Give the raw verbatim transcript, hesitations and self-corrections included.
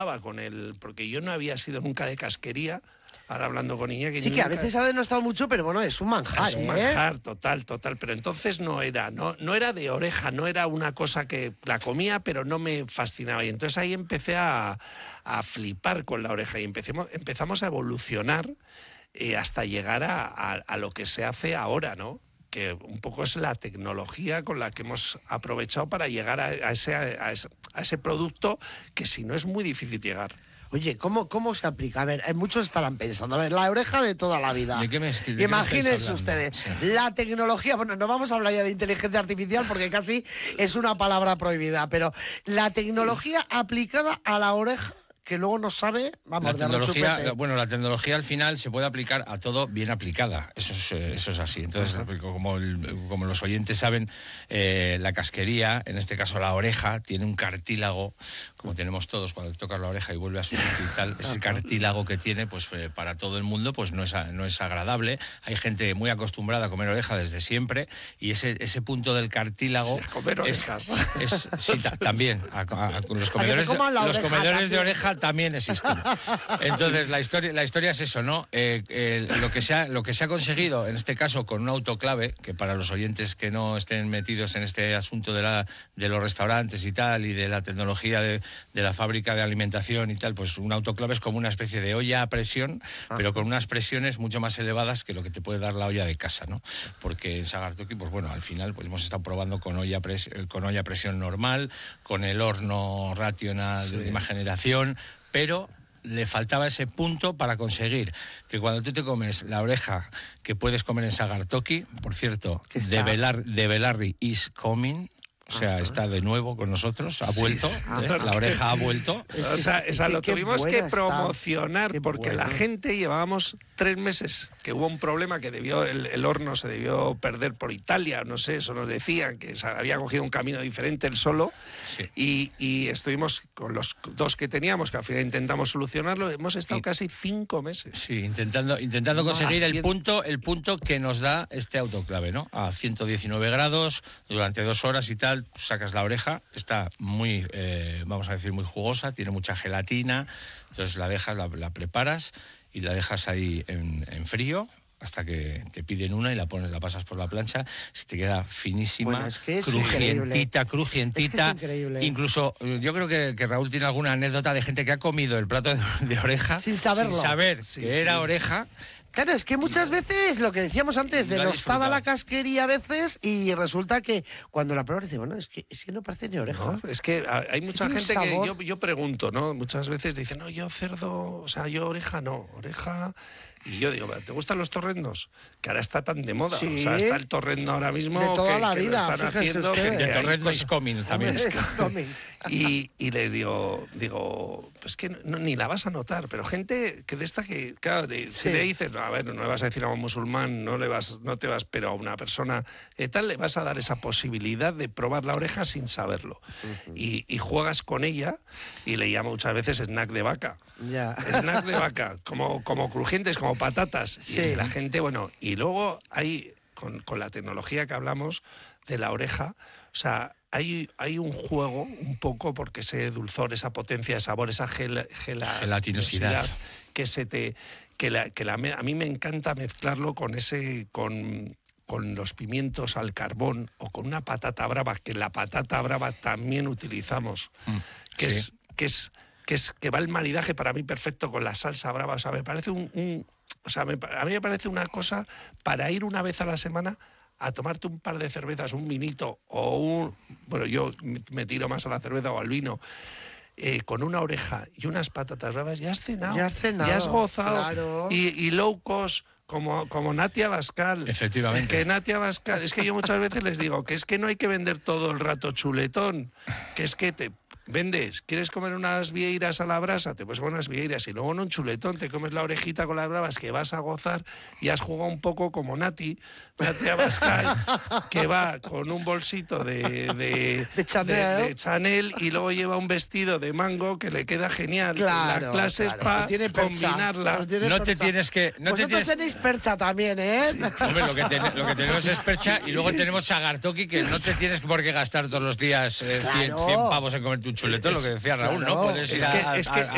con el... Porque yo no había sido nunca de casquería, ahora hablando con Iñaki... Sí, que a veces ha denostado mucho, pero bueno, es un manjar, Es un manjar, ¿eh? total, total. Pero entonces no era, no, no era de oreja, no era una cosa que la comía, pero no me fascinaba. Y entonces ahí empecé a, a flipar con la oreja y empecemos, empezamos a evolucionar eh, hasta llegar a, a, a lo que se hace ahora, ¿no? Que un poco es la tecnología con la que hemos aprovechado para llegar a, a, ese, a, ese, a ese producto que si no es muy difícil llegar. Oye, ¿cómo, ¿cómo se aplica? A ver, muchos estarán pensando, a ver, la oreja de toda la vida. ¿De qué me, de Imagínense qué ustedes, sí. la tecnología, bueno, no vamos a hablar ya de inteligencia artificial porque casi es una palabra prohibida, pero la tecnología aplicada a la oreja, que luego no sabe, vamos, la de tecnología, rechupete. bueno, la tecnología al final se puede aplicar a todo bien aplicada, eso es, eso es así. Entonces, uh-huh. como, el, como los oyentes saben, eh, la casquería, en este caso la oreja, tiene un cartílago, como tenemos todos cuando tocas la oreja y vuelve a su sitio y tal, ese cartílago que tiene, pues eh, para todo el mundo, pues no es, no es agradable. Hay gente muy acostumbrada a comer oreja desde siempre y ese, ese punto del cartílago... Sí, comer orejas. Es, es, sí, ta, también, a, a, a, los comedores, de, los comedores de oreja también existen. Entonces, la historia, la historia es eso, ¿no? Eh, eh, lo, que se ha, lo que se ha conseguido, en este caso, con un autoclave, que para los oyentes que no estén metidos en este asunto de, la, de los restaurantes y tal, y de la tecnología de, de la fábrica de alimentación y tal, pues un autoclave es como una especie de olla a presión, ah. pero con unas presiones mucho más elevadas que lo que te puede dar la olla de casa, ¿no? Porque en Sagartoki, pues bueno, al final pues hemos estado probando con olla, pres, con olla a presión normal, con el horno rational sí. de última generación, pero le faltaba ese punto para conseguir que cuando tú te comes la oreja que puedes comer en Sagartoki, por cierto, de, Velar, de Belarri is coming, o sea, ajá, está de nuevo con nosotros, ha vuelto, sí, sí. ¿eh? La oreja ha vuelto. Es que, o sea, o sea lo tuvimos que promocionar porque buena. La gente llevábamos tres meses, que hubo un problema que debió, el, el horno se debió perder por Italia, no sé, eso nos decían, que había cogido un camino diferente él solo, sí. y, y estuvimos con los dos que teníamos, que al final intentamos solucionarlo, hemos estado y, casi cinco meses. Sí, intentando, intentando conseguir el punto, el punto que nos da este autoclave, ¿no? A ciento diecinueve grados, durante dos horas y tal, sacas la oreja, está muy, eh, vamos a decir, muy jugosa, tiene mucha gelatina, entonces la dejas, la, la preparas y la dejas ahí en, en frío hasta que te piden una y la pones, la pasas por la plancha, se te queda finísima, bueno, es que es crujientita, crujientita. Es que es increíble. Incluso yo creo que, que Raúl tiene alguna anécdota de gente que ha comido el plato de, de oreja sin saberlo, sin saber sí, que sí. era oreja. Claro, es que muchas veces, lo que decíamos antes, denostada la casquería a veces y resulta que cuando la pruebas dice, bueno, es que, es que no parece ni oreja. No, es que hay es mucha que gente que yo, yo pregunto, ¿no? Muchas veces dicen, no, yo cerdo, o sea, yo oreja no, oreja... Y yo digo, ¿te gustan los torrendos? Que ahora está tan de moda. Sí. O sea, está el torrendo ahora mismo de toda que, la que vida, lo están haciendo. Que, de torrendo is coming también. Es coming. Y, y les digo, digo, pues que no, ni la vas a notar, pero gente que de esta que, claro, de, sí. si le dices, no, a ver, no le vas a decir a un musulmán, no le vas, no te vas, pero a una persona eh, tal, le vas a dar esa posibilidad de probar la oreja sin saberlo. Uh-huh. Y, y juegas con ella y le llamo muchas veces snack de vaca. Ya. Snack de vaca, como, como crujientes, como patatas. Sí. Y es la gente, bueno, y luego hay, con, con la tecnología que hablamos de la oreja, o sea, hay, hay un juego un poco porque ese dulzor, esa potencia de sabor, esa gel, gela, gelatinosidad que se te que, la, que la, a mí me encanta mezclarlo con ese con con los pimientos al carbón o con una patata brava, que la patata brava también utilizamos, mm, que sí. es que es que es que va el maridaje para mí perfecto con la salsa brava, o sea, me parece un, un o sea, me, a mí me parece una cosa para ir una vez a la semana a tomarte un par de cervezas, un vinito o un... Bueno, yo me tiro más a la cerveza o al vino, eh, con una oreja y unas patatas bravas, ya has cenado. Ya has cenado, ya has gozado. Claro. Y, y low cost, como, como Natia Bascal. Efectivamente. Que Natia Bascal, es que yo muchas veces les digo que es que no hay que vender todo el rato chuletón, que es que te... Vendes, ¿quieres comer unas vieiras a la brasa? Te puedes comer unas vieiras y luego en un chuletón te comes la orejita con las bravas que vas a gozar y has jugado un poco como Nati, Nati Abascal, que va con un bolsito de, de, de, Chanel. de, de Chanel y luego lleva un vestido de mango que le queda genial. Claro, la clase claro. es para tiene combinarla. Tiene no te tienes que... No Vosotros te tienes... tenéis percha también, ¿eh? Sí. Hombre, lo que, ten, lo que tenemos es percha y luego tenemos Sagartoki, que no te tienes por qué gastar todos los días eh, claro. cien, cien pavos en comerte un chuletón, es, lo que decía Raúl, claro. ¿no? Puedes ir es que, a, es que, a,